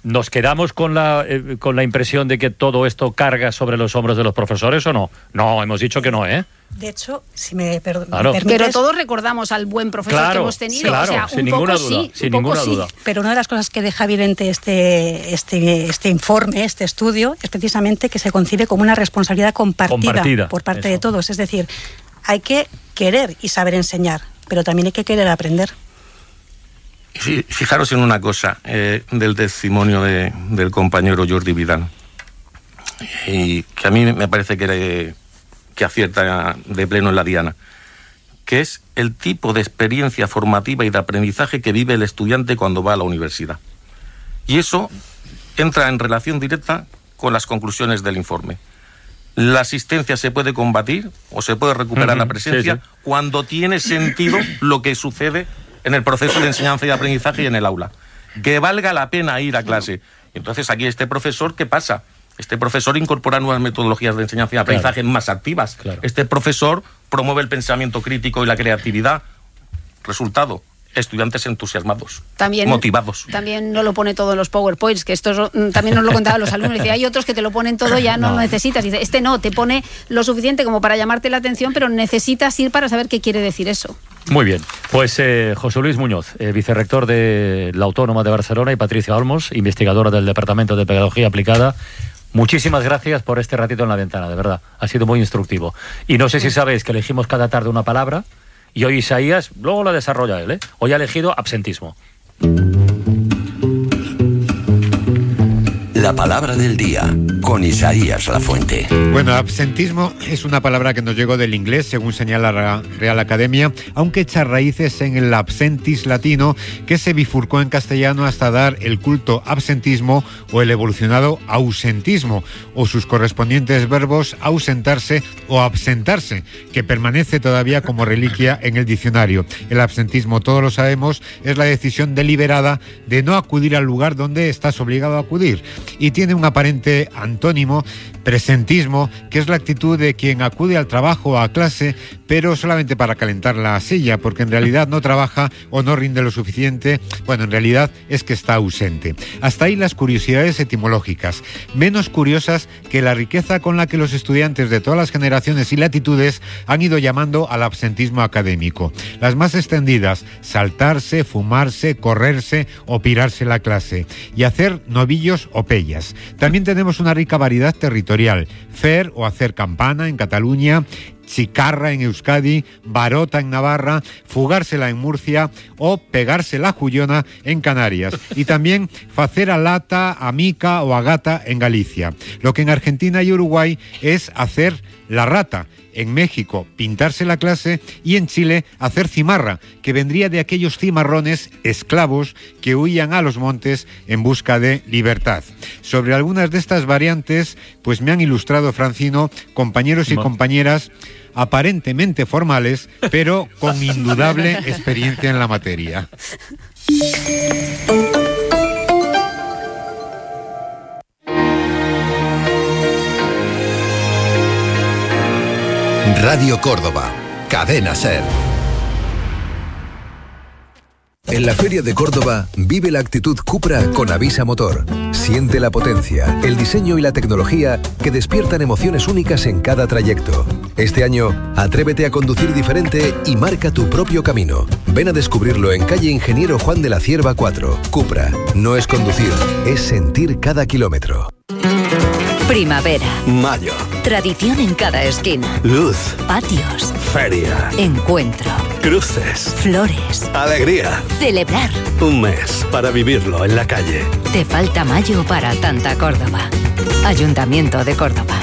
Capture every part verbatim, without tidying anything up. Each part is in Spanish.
¿nos quedamos con la, eh, con la impresión de que todo esto carga sobre los hombros de los profesores o no? No, hemos dicho que no, ¿eh? De hecho, si me, per- claro. me permites... Pero todos recordamos al buen profesor claro, que hemos tenido. Claro, o sea, sin un ninguna poco duda, sí, sin un ninguna poco duda. sí. Pero una de las cosas que deja evidente este, este, este informe, este estudio, es precisamente que se concibe como una responsabilidad compartida, compartida por parte eso. de todos. Es decir, hay que querer y saber enseñar, pero también hay que querer aprender. Fijaros en una cosa eh, del testimonio de, del compañero Jordi Vidal, y que a mí me parece que, era, que acierta de pleno en la diana, que es el tipo de experiencia formativa y de aprendizaje que vive el estudiante cuando va a la universidad. Y eso entra en relación directa con las conclusiones del informe. La asistencia se puede combatir o se puede recuperar uh-huh, la presencia sí, sí. cuando tiene sentido lo que sucede en el proceso de enseñanza y aprendizaje y en el aula. Que valga la pena ir a clase. Entonces aquí este profesor, ¿qué pasa? Este profesor incorpora nuevas metodologías de enseñanza y aprendizaje claro. más activas. Claro. Este profesor promueve el pensamiento crítico y la creatividad. Resultado, estudiantes entusiasmados, también, motivados. También no lo pone todo en los PowerPoints, que esto también nos lo contaban los alumnos. Dice, hay otros que te lo ponen todo, ya no, no. necesitas. Dice, este no, te pone lo suficiente como para llamarte la atención, pero necesitas ir para saber qué quiere decir eso. Muy bien, pues eh, José Luis Muñoz, eh, vicerrector de la Autónoma de Barcelona, y Patricia Olmos, investigadora del Departamento de Pedagogía Aplicada. Muchísimas gracias por este ratito en la ventana, de verdad, ha sido muy instructivo. Y no sé si sabéis que elegimos cada tarde una palabra, y hoy Isaías, luego la desarrolla él, ¿eh? Hoy ha elegido absentismo. La palabra del día, con Isaías Lafuente. Bueno, absentismo es una palabra que nos llegó del inglés, según señala la Real Academia, aunque echa raíces en el absentis latino, que se bifurcó en castellano hasta dar el culto absentismo o el evolucionado ausentismo, o sus correspondientes verbos ausentarse o absentarse, que permanece todavía como reliquia en el diccionario. El absentismo, todos lo sabemos, es la decisión deliberada de no acudir al lugar donde estás obligado a acudir. Y tiene un aparente antónimo, presentismo, que es la actitud de quien acude al trabajo o a clase, pero solamente para calentar la silla, porque en realidad no trabaja o no rinde lo suficiente. Bueno, en realidad es que está ausente. Hasta ahí las curiosidades etimológicas, menos curiosas que la riqueza con la que los estudiantes de todas las generaciones y latitudes han ido llamando al absentismo académico. Las más extendidas: saltarse, fumarse, correrse o pirarse la clase, y hacer novillos o pellas. También tenemos una rica variedad territorial: fer o hacer campana en Cataluña, chicarra en Euskadi, barota en Navarra, fugársela en Murcia o pegarse la jullona en Canarias. Y también facer a lata, a mica o a gata en Galicia. Lo que en Argentina y Uruguay es hacer la rata. En México, pintarse la clase, y en Chile, hacer cimarra, que vendría de aquellos cimarrones esclavos que huían a los montes en busca de libertad. Sobre algunas de estas variantes, pues me han ilustrado, Francino, compañeros y compañeras aparentemente formales, pero con indudable experiencia en la materia. Radio Córdoba, Cadena SER. En la Feria de Córdoba, vive la actitud Cupra con Avisa Motor. Siente la potencia, el diseño y la tecnología que despiertan emociones únicas en cada trayecto. Este año, atrévete a conducir diferente y marca tu propio camino. Ven a descubrirlo en calle Ingeniero Juan de la Cierva cuatro. Cupra, no es conducir, es sentir cada kilómetro. Primavera. Mayo. Tradición en cada esquina. Luz. Patios. Feria. Encuentro. Cruces. Flores. Alegría. Celebrar. Un mes para vivirlo en la calle. Te falta mayo para tanta Córdoba. Ayuntamiento de Córdoba.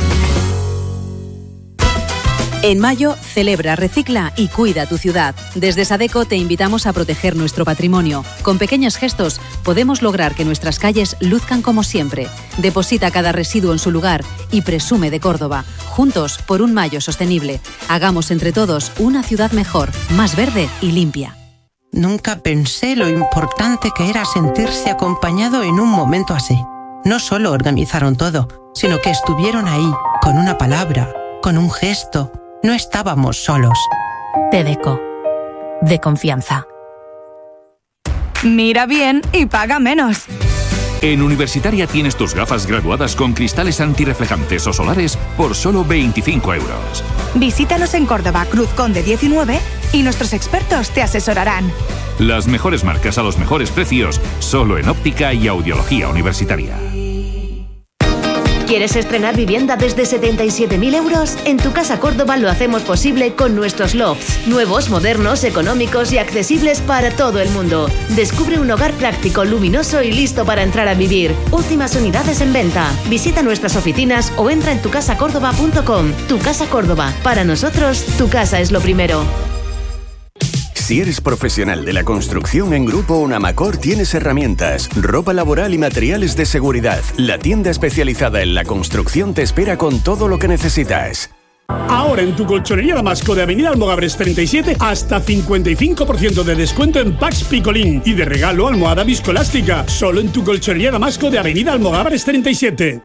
En mayo, celebra, recicla y cuida tu ciudad. Desde Sadeco te invitamos a proteger nuestro patrimonio. Con pequeños gestos podemos lograr que nuestras calles luzcan como siempre. Deposita cada residuo en su lugar y presume de Córdoba. Juntos por un mayo sostenible. Hagamos entre todos una ciudad mejor, más verde y limpia. Nunca pensé lo importante que era sentirse acompañado en un momento así. No solo organizaron todo, sino que estuvieron ahí, con una palabra, con un gesto. No estábamos solos. Tedeco, de confianza. Mira bien y paga menos. En Universitaria tienes tus gafas graduadas con cristales antirreflejantes o solares por solo veinticinco euros. Visítanos en Córdoba, Cruz Conde diecinueve, y nuestros expertos te asesorarán. Las mejores marcas a los mejores precios, solo en Óptica y Audiología Universitaria. ¿Quieres estrenar vivienda desde setenta y siete mil euros? En Tu Casa Córdoba lo hacemos posible con nuestros lofts. Nuevos, modernos, económicos y accesibles para todo el mundo. Descubre un hogar práctico, luminoso y listo para entrar a vivir. Últimas unidades en venta. Visita nuestras oficinas o entra en tu casa córdoba punto com. Tu Casa Córdoba. Para nosotros, tu casa es lo primero. Si eres profesional de la construcción, en Grupo Unamacor tienes herramientas, ropa laboral y materiales de seguridad. La tienda especializada en la construcción te espera con todo lo que necesitas. Ahora en tu colchonería Damasco de Avenida Almogávares treinta y siete, hasta cincuenta y cinco por ciento de descuento en Pax Picolín y de regalo almohada viscoelástica. Solo en tu colchonería Damasco de Avenida Almogávares treinta y siete.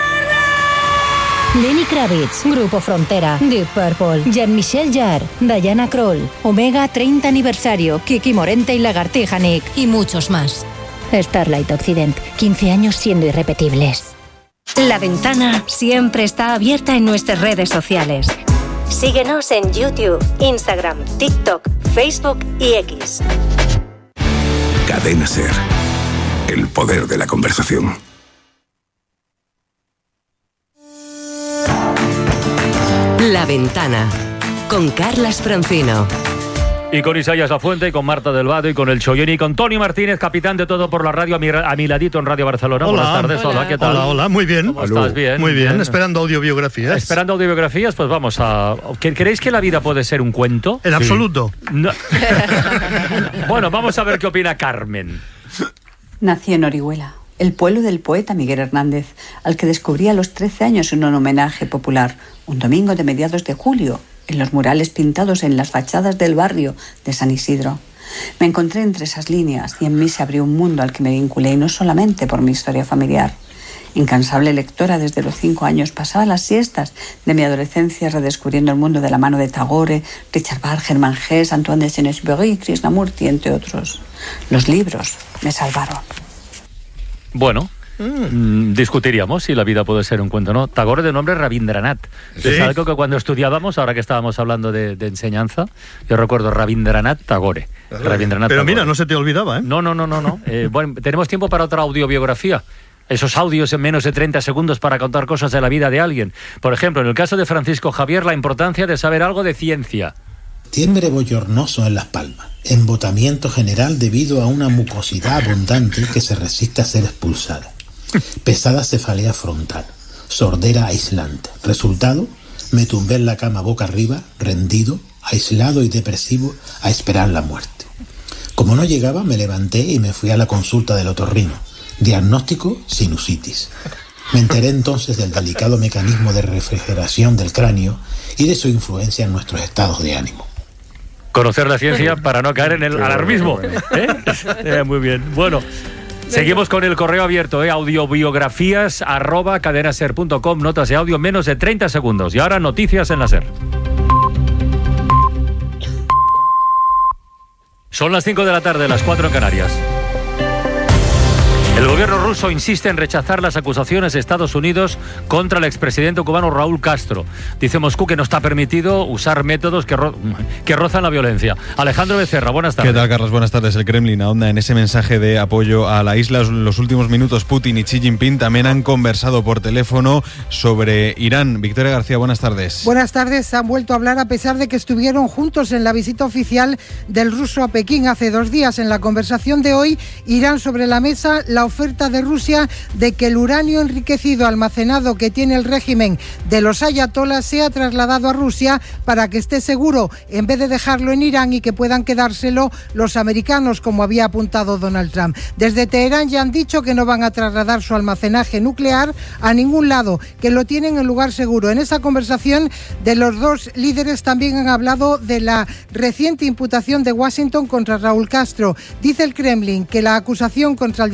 Lenny Kravitz, Grupo Frontera, Deep Purple, Jean-Michel Jarre, Diana Krall, Omega treinta aniversario, Kiki Morente y Lagartija Nick y muchos más. Starlight Occident, quince años siendo irrepetibles. La ventana siempre está abierta en nuestras redes sociales. Síguenos en YouTube, Instagram, TikTok, Facebook y X. Cadena SER. El poder de la conversación. La Ventana, con Carlas Francino. Y con Isaías Lafuente, y con Marta del Vado, y con el Choyeni, y con Tony Martínez, capitán de Todo por la Radio, a mi, a mi ladito en Radio Barcelona. Hola. Buenas tardes, hola. hola, ¿qué tal? Hola, hola, muy bien. ¿Cómo estás? Bien. Muy bien, bien. esperando audiobiografías. Esperando audiobiografías, pues vamos a... ¿Creéis que la vida puede ser un cuento? En sí. absoluto. No. Bueno, vamos a ver qué opina Carmen. Nací en Orihuela, el pueblo del poeta Miguel Hernández, al que descubrí a los trece años en un homenaje popular, un domingo de mediados de julio, en los murales pintados en las fachadas del barrio de San Isidro. Me encontré entre esas líneas y en mí se abrió un mundo al que me vinculé, y no solamente por mi historia familiar. Incansable lectora desde los cinco años, pasaba las siestas de mi adolescencia redescubriendo el mundo de la mano de Tagore, Richard Bach, Germán Hesse, Antoine de Saint-Exupéry, Krishnamurti, entre otros. Los libros me salvaron. Bueno, mm. discutiríamos si la vida puede ser un cuento o no. Tagore, de nombre Rabindranath. ¿Sí? Es algo que cuando estudiábamos, ahora que estábamos hablando de, de enseñanza, yo recuerdo Rabindranath Tagore. Rabindranath Pero Tagore. Mira, no se te olvidaba, ¿eh? No, no, no, no. no. Eh, bueno, tenemos tiempo para otra audiobiografía. Esos audios en menos de treinta segundos para contar cosas de la vida de alguien. Por ejemplo, en el caso de Francisco Javier, la importancia de saber algo de ciencia. Septiembre bochornoso en Las Palmas. Embotamiento general debido a una mucosidad abundante que se resiste a ser expulsada. Pesada cefalea frontal. Sordera aislante. Resultado, me tumbé en la cama boca arriba, rendido, aislado y depresivo, a esperar la muerte. Como no llegaba, me levanté y me fui a la consulta del otorrino. Diagnóstico, sinusitis. Me enteré entonces del delicado mecanismo de refrigeración del cráneo y de su influencia en nuestros estados de ánimo. Conocer la ciencia para no caer en el alarmismo. ¿Eh? Eh, muy bien. Bueno, seguimos con el correo abierto, ¿eh? audiobiografías arroba cadenaser punto com, notas de audio menos de treinta segundos. Y ahora noticias en la SER. Son las cinco de la tarde, las cuatro en Canarias. El gobierno ruso insiste en rechazar las acusaciones de Estados Unidos contra el expresidente cubano Raúl Castro. Dice Moscú que no está permitido usar métodos que, ro que rozan la violencia. Alejandro Becerra, buenas tardes. ¿Qué tal, Carlos? Buenas tardes. El Kremlin ahonda en ese mensaje de apoyo a la isla. En los últimos minutos, Putin y Xi Jinping también han conversado por teléfono sobre Irán. Victoria García, buenas tardes. Buenas tardes. Se han vuelto a hablar a pesar de que estuvieron juntos en la visita oficial del ruso a Pekín hace dos días. En la conversación de hoy, Irán sobre la mesa la oferta de Rusia de que el uranio enriquecido almacenado que tiene el régimen de los ayatolas sea trasladado a Rusia para que esté seguro en vez de dejarlo en Irán y que puedan quedárselo los americanos, como había apuntado Donald Trump. Desde Teherán ya han dicho que no van a trasladar su almacenaje nuclear a ningún lado, que lo tienen en lugar seguro. En esa conversación de los dos líderes también han hablado de la reciente imputación de Washington contra Raúl Castro. Dice el Kremlin que la acusación contra el dirigente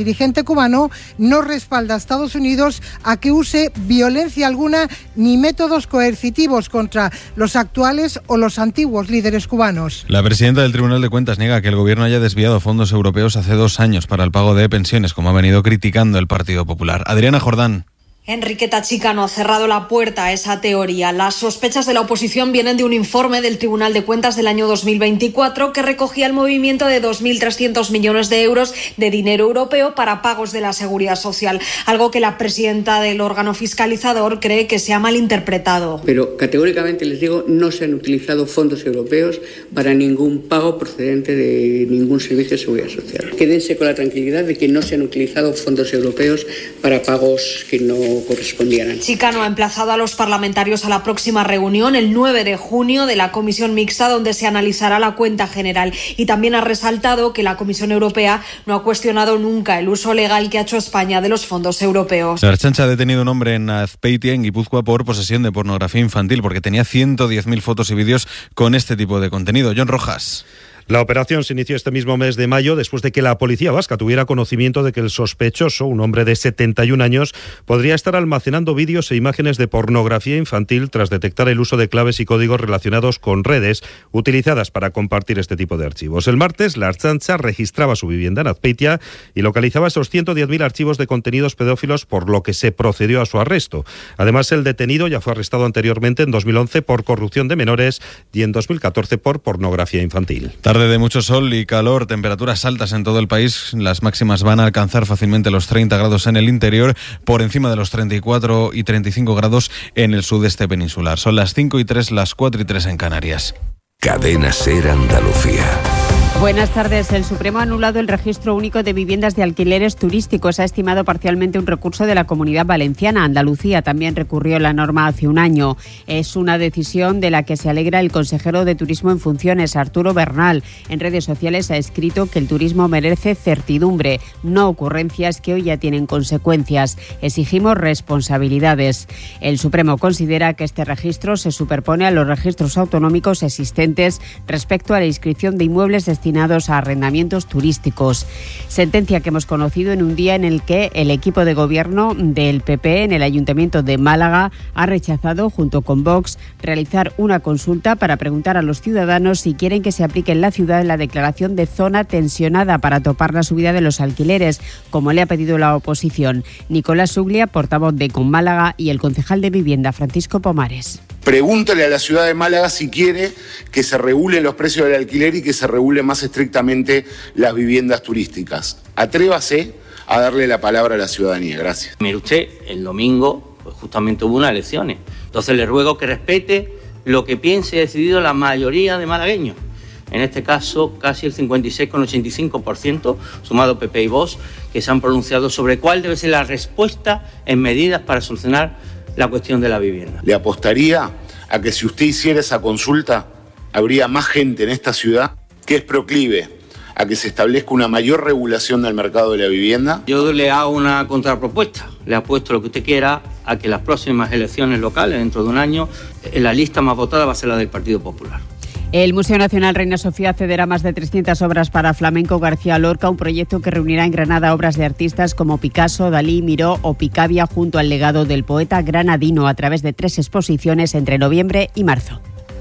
presidente cubano no respalda a Estados Unidos a que use violencia alguna ni métodos coercitivos contra los actuales o los antiguos líderes cubanos. La presidenta del Tribunal de Cuentas niega que el gobierno haya desviado fondos europeos hace dos años para el pago de pensiones, como ha venido criticando el Partido Popular. Adriana Jordán. Enriqueta Chicano ha cerrado la puerta a esa teoría. Las sospechas de la oposición vienen de un informe del Tribunal de Cuentas del año dos mil veinticuatro que recogía el movimiento de dos mil trescientos millones de euros de dinero europeo para pagos de la Seguridad Social, algo que la presidenta del órgano fiscalizador cree que se ha malinterpretado. Pero categóricamente les digo, no se han utilizado fondos europeos para ningún pago procedente de ningún servicio de Seguridad Social. Quédense con la tranquilidad de que no se han utilizado fondos europeos para pagos que no correspondieran. Chicano ha emplazado a los parlamentarios a la próxima reunión, el nueve de junio, de la Comisión Mixta, donde se analizará la cuenta general. Y también ha resaltado que la Comisión Europea no ha cuestionado nunca el uso legal que ha hecho España de los fondos europeos. La Ertzaintza ha detenido a un hombre en Azpeitia, en Guipúzcoa, por posesión de pornografía infantil, porque tenía ciento diez mil fotos y vídeos con este tipo de contenido. John Rojas. La operación se inició este mismo mes de mayo después de que la policía vasca tuviera conocimiento de que el sospechoso, un hombre de setenta y un años, podría estar almacenando vídeos e imágenes de pornografía infantil tras detectar el uso de claves y códigos relacionados con redes utilizadas para compartir este tipo de archivos. El martes, la Ertzaintza registraba su vivienda en Azpeitia y localizaba esos ciento diez mil archivos de contenidos pedófilos, por lo que se procedió a su arresto. Además, el detenido ya fue arrestado anteriormente en dos mil once por corrupción de menores y en dos mil catorce por pornografía infantil. Tarde de mucho sol y calor, temperaturas altas en todo el país. Las máximas van a alcanzar fácilmente los treinta grados en el interior, por encima de los treinta y cuatro y treinta y cinco grados en el sudeste peninsular. Son las cinco y tres, las cuatro y tres en Canarias. Cadena SER Andalucía. Buenas tardes. El Supremo ha anulado el registro único de viviendas de alquileres turísticos. Ha estimado parcialmente un recurso de la Comunidad Valenciana. Andalucía también recurrió la norma hace un año. Es una decisión de la que se alegra el consejero de Turismo en funciones, Arturo Bernal. En redes sociales ha escrito que el turismo merece certidumbre, no ocurrencias que hoy ya tienen consecuencias. Exigimos responsabilidades. El Supremo considera que este registro se superpone a los registros autonómicos existentes respecto a la inscripción de inmuebles destinados destinados a arrendamientos turísticos. Sentencia que hemos conocido en un día en el que el equipo de gobierno del P P en el Ayuntamiento de Málaga ha rechazado, junto con Vox, realizar una consulta para preguntar a los ciudadanos si quieren que se aplique en la ciudad la declaración de zona tensionada para topar la subida de los alquileres, como le ha pedido la oposición. Nicolás Suglia, portavoz de Con Málaga, y el concejal de Vivienda, Francisco Pomares. Pregúntale a la ciudad de Málaga si quiere que se regulen los precios del alquiler y que se regule más estrictamente las viviendas turísticas. Atrévase a darle la palabra a la ciudadanía. Gracias. Mire usted, el domingo pues justamente hubo unas elecciones. Entonces le ruego que respete lo que piense y ha decidido la mayoría de malagueños. En este caso, casi el cincuenta y seis coma ochenta y cinco por ciento, sumado P P y Vox, que se han pronunciado sobre cuál debe ser la respuesta en medidas para solucionar la cuestión de la vivienda. Le apostaría a que si usted hiciera esa consulta, habría más gente en esta ciudad que es proclive a que se establezca una mayor regulación del mercado de la vivienda. Yo le hago una contrapropuesta. Le apuesto lo que usted quiera a que las próximas elecciones locales, dentro de un año, la lista más votada va a ser la del Partido Popular. El Museo Nacional Reina Sofía cederá más de trescientas obras para flamenco García Lorca, un proyecto que reunirá en Granada obras de artistas como Picasso, Dalí, Miró o Picabia, junto al legado del poeta granadino, a través de tres exposiciones entre noviembre y marzo.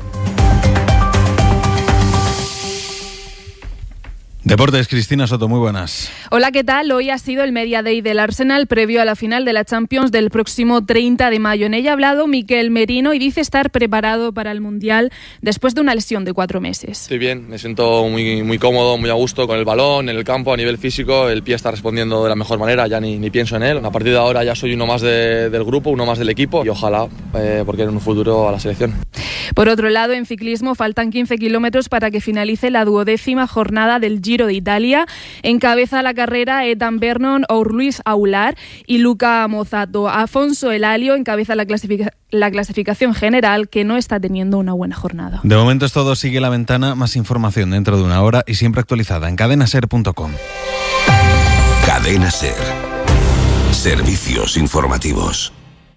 Deportes, Cristina Soto, muy buenas. Hola, ¿qué tal? Hoy ha sido el Media Day del Arsenal previo a la final de la Champions del próximo treinta de mayo. En ella ha hablado Mikel Merino y dice estar preparado para el Mundial después de una lesión de cuatro meses. Estoy bien, me siento muy, muy cómodo, muy a gusto con el balón, en el campo, a nivel físico. El pie está respondiendo de la mejor manera, ya ni, ni pienso en él. A partir de ahora ya soy uno más de, del grupo, uno más del equipo y ojalá, eh, porque en un futuro, a la selección. Por otro lado, en ciclismo faltan quince kilómetros para que finalice la duodécima jornada del Giro de Italia. Encabeza la carrera Etan Vernon, Luis Aular y Luca Mozzato. Afonso Elalio encabeza la, clasific- la clasificación general, que no está teniendo una buena jornada. De momento es todo. Sigue La Ventana. Más información dentro de una hora y siempre actualizada en cadena ser punto com. Cadena SER. Servicios informativos.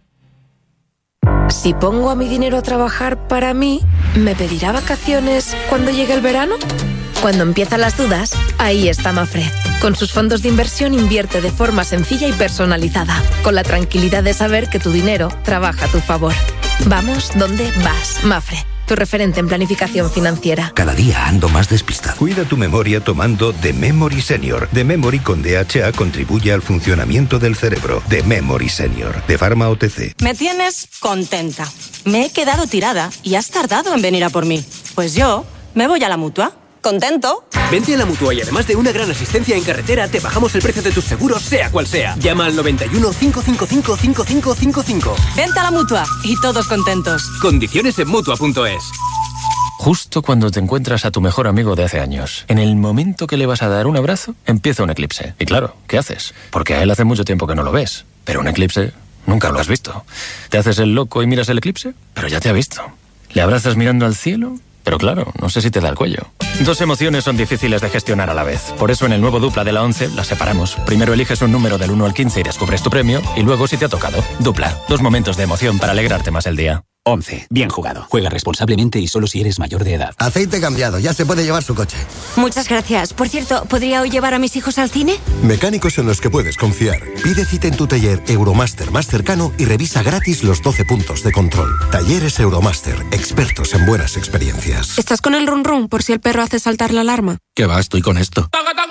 Si pongo a mi dinero a trabajar para mí, ¿me pedirá vacaciones cuando llegue el verano? Cuando empiezan las dudas, ahí está Mafre. Con sus fondos de inversión invierte de forma sencilla y personalizada, con la tranquilidad de saber que tu dinero trabaja a tu favor. Vamos donde vas, Mafre. Tu referente en planificación financiera. Cada día ando más despistado. Cuida tu memoria tomando The Memory Senior. The Memory con D H A contribuye al funcionamiento del cerebro. The Memory Senior, de Pharma O T C. Me tienes contenta. Me he quedado tirada y has tardado en venir a por mí. Pues yo me voy a la Mutua. ¿Contento? Vente a la Mutua y además de una gran asistencia en carretera, te bajamos el precio de tus seguros, sea cual sea. Llama al noventa y uno, cinco cinco cinco, cinco cinco cinco cinco. Vente a la Mutua y todos contentos. Condiciones en Mutua punto es. Justo cuando te encuentras a tu mejor amigo de hace años, en el momento que le vas a dar un abrazo, empieza un eclipse. Y claro, ¿qué haces? Porque a él hace mucho tiempo que no lo ves. Pero un eclipse nunca lo has visto. ¿Te haces el loco y miras el eclipse? Pero ya te ha visto. ¿Le abrazas mirando al cielo? Pero claro, no sé si te da el cuello. Dos emociones son difíciles de gestionar a la vez. Por eso en el nuevo Dupla de la once las separamos. Primero eliges un número del uno al quince y descubres tu premio. Y luego si te ha tocado. Dupla. Dos momentos de emoción para alegrarte más el día. once. Bien jugado. Juega responsablemente y solo si eres mayor de edad. Aceite cambiado. Ya se puede llevar su coche. Muchas gracias. Por cierto, ¿podría hoy llevar a mis hijos al cine? Mecánicos en los que puedes confiar. Pide cita en tu taller Euromaster más cercano y revisa gratis los doce puntos de control. Talleres Euromaster. Expertos en buenas experiencias. ¿Estás con el run run por si el perro hace saltar la alarma? ¿Qué va? Estoy con esto.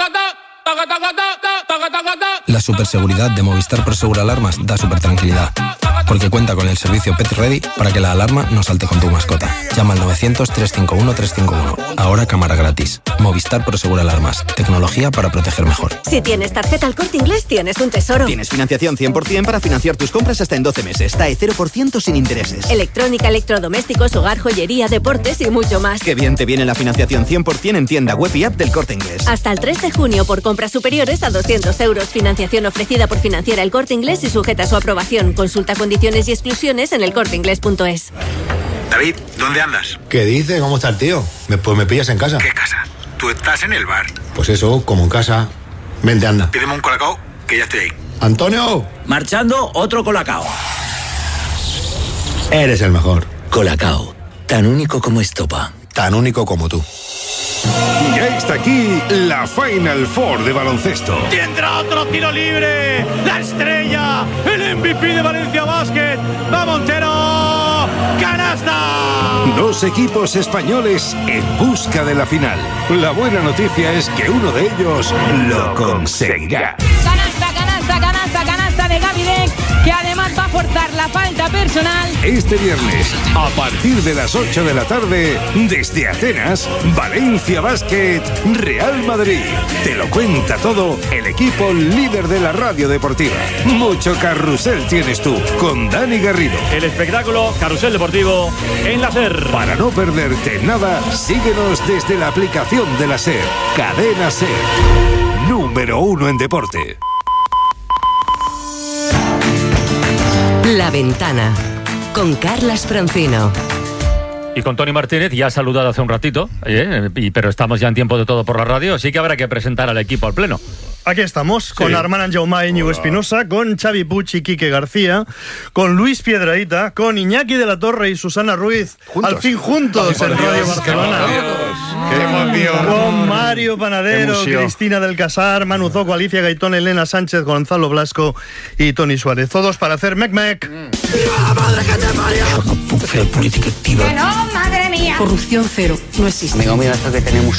La superseguridad de Movistar Prosegur Alarmas da super tranquilidad, porque cuenta con el servicio Pet Ready para que la alarma no salte con tu mascota. Llama al novecientos, trescientos cincuenta y uno, trescientos cincuenta y uno. Ahora cámara gratis. Movistar Prosegur Alarmas. Tecnología para proteger mejor. Si tienes tarjeta El Corte Inglés, tienes un tesoro. Tienes financiación cien por ciento para financiar tus compras hasta en doce meses. T A E cero por ciento sin intereses. Electrónica, electrodomésticos, hogar, joyería, deportes y mucho más. Qué bien te viene la financiación cien por ciento en tienda web y app del Corte Inglés. Hasta el tres de junio por compras superiores a doscientos euros. Financiación ofrecida por Financiera El Corte Inglés y sujeta a su aprobación. Consulta condiciones y exclusiones en el corte inglés punto es. David, ¿dónde andas? ¿Qué dice? ¿Cómo está el tío? Me, pues me pillas en casa. ¿Qué casa? Tú estás en el bar. Pues eso, como en casa. Vente, anda. Pídeme un colacao, que ya estoy ahí. ¡Antonio! Marchando, otro colacao. Eres el mejor. Colacao, tan único como estopa. Tan único como tú. Ya está aquí la Final Four de baloncesto. Tendrá otro tiro libre. La estrella, el M V P de Valencia Basket. Va Montero. ¡Canasta! Dos equipos españoles en busca de la final. La buena noticia es que uno de ellos lo conseguirá. Canasta, canasta, canasta, canasta de Gavidec, que además va a forzar la falta personal. Este viernes, a partir de las ocho de la tarde, desde Atenas, Valencia Basket, Real Madrid. Te lo cuenta todo el equipo líder de la radio deportiva. Mucho carrusel tienes tú, con Dani Garrido. El espectáculo Carrusel Deportivo en la SER. Para no perderte nada, síguenos desde la aplicación de la SER. Cadena SER. Número uno en deporte. La Ventana, con Carlas Francino. Y con Tony Martínez, ya ha saludado hace un ratito, ¿eh? y, pero estamos ya en tiempo de todo por la radio, así que habrá que presentar al equipo al pleno. Aquí estamos, con sí. Armand Anjaumá e Íñigo Espinosa, con Xavi Puig y Quique García, con Luis Piedrahita, con Iñaki de la Torre y Susana Ruiz, juntos. Al fin juntos en Radio Dios, Barcelona. ¡Qué emoción! Con Mario Panadero, Cristina del Casar, Manu Zoco, Alicia Gaitón, Elena Sánchez, Gonzalo Blasco y Tony Suárez. Todos para hacer Mec Mec. Mm. Política activa. No, madre mía. Corrupción cero, no existe. Amigo mío, esto que tenemos